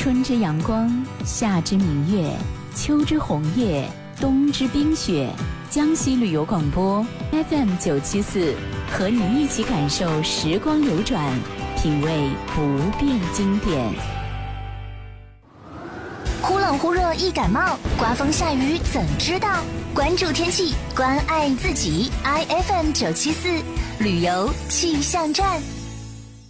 春之阳光，夏之明月，秋之红叶，冬之冰雪。江西旅游广播 FM974，和你一起感受时光流转，品味不变经典。 忽冷忽热易感冒，刮风下雨怎知道？关注天气，关爱自己。IFM974旅游气象站。